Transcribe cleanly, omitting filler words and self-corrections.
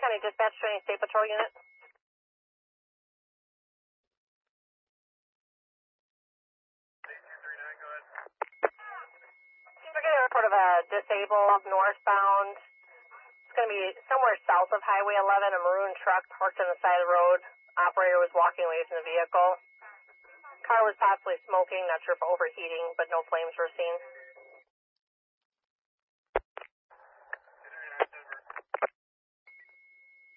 County Dispatch to any State Patrol unit. We're getting a report of a disabled northbound. It's going to be somewhere south of Highway 11, a maroon truck parked on the side of the road. Operator was walking away from the vehicle. Car was possibly smoking, not sure if overheating, but no flames were seen.